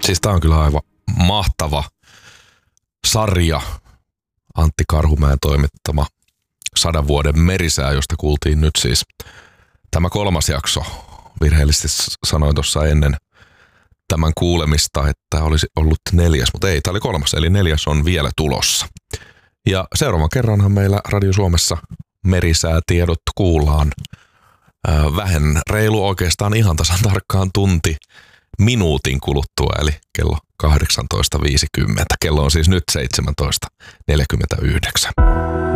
Siis tää on kyllä aivan mahtava sarja. Antti Karhumäen toimittama 100 vuoden merisää, josta kuultiin nyt siis tämä 3. jakso. Virheellisesti sanoin tuossa ennen tämän kuulemista, että olisi ollut 4, mutta ei, tämä oli 3, eli 4 on vielä tulossa. Ja seuraavan kerranhan meillä Radio Suomessa merisäätiedot kuullaan vähän reilu oikeastaan ihan tasan tarkkaan tunti minuutin kuluttua, eli kello 18.50. Kello on siis nyt 17.49.